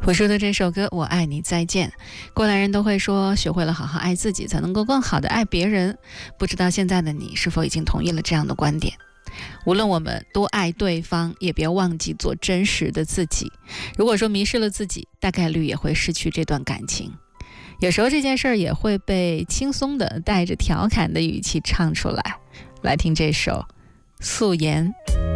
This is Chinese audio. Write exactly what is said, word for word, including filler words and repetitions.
朴树的这首歌《我爱你再见》，过来人都会说，学会了好好爱自己，才能够更好的爱别人。不知道现在的你是否已经同意了这样的观点？无论我们多爱对方，也别忘记做真实的自己。如果说迷失了自己，大概率也会失去这段感情。有时候这件事儿也会被轻松的带着调侃的语气唱出来。来听这首《素颜》。